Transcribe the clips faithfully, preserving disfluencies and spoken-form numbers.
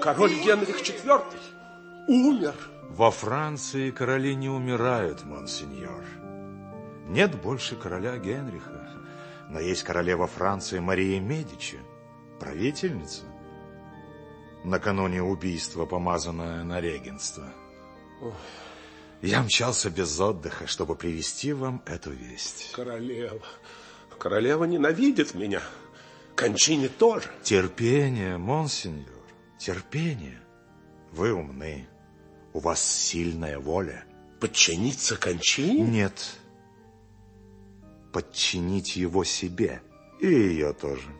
Король Генрих четвёртый умер. Во Франции короли не умирают, монсеньор. Нет больше короля Генриха, но есть королева Франции Мария Медичи, правительница, накануне убийства, помазанная на регенство. Ой. Я мчался без отдыха, чтобы привезти вам эту весть. Королева. Королева ненавидит меня. Кончини тоже. Терпение, монсеньор, терпение. Вы умны. У вас сильная воля. Подчиниться Кончине? Нет. Подчинить его себе. И ее тоже.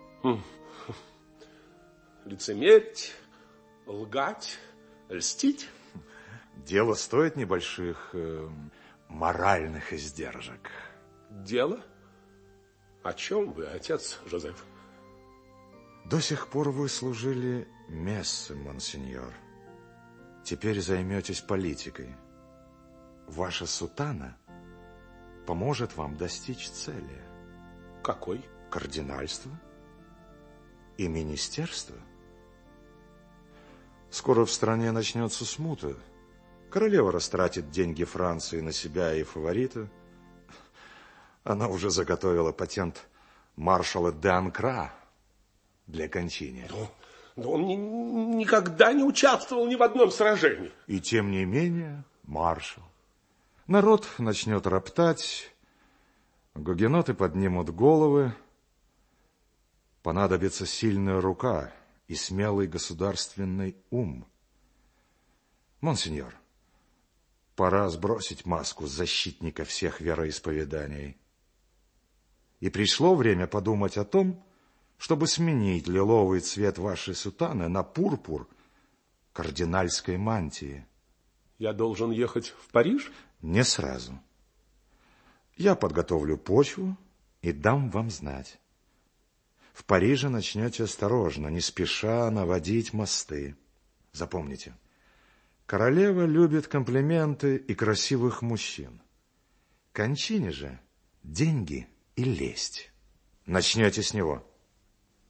Лицемерить, лгать, льстить. Дело стоит небольших э, моральных издержек. Дело? О чем вы, отец Жозеф? До сих пор вы служили мессы, монсеньор. Теперь займетесь политикой. Ваша сутана поможет вам достичь цели. Какой? Кардинальство и министерство. Скоро в стране начнется смута. Королева растратит деньги Франции на себя и фаворита. Она уже заготовила патент маршала де Анкра для Кончини. Но, но он ни, никогда не участвовал ни в одном сражении. И тем не менее, маршал. Народ начнет роптать, гугеноты поднимут головы. Понадобится сильная рука и смелый государственный ум. Монсеньор, пора сбросить маску защитника всех вероисповеданий. И пришло время подумать о том, чтобы сменить лиловый цвет вашей сутаны на пурпур кардинальской мантии. Я должен ехать в Париж? Не сразу. Я подготовлю почву и дам вам знать. В Париже начнете осторожно, не спеша наводить мосты. Запомните, королева любит комплименты и красивых мужчин. Кончини же деньги и лесть. Начнете с него.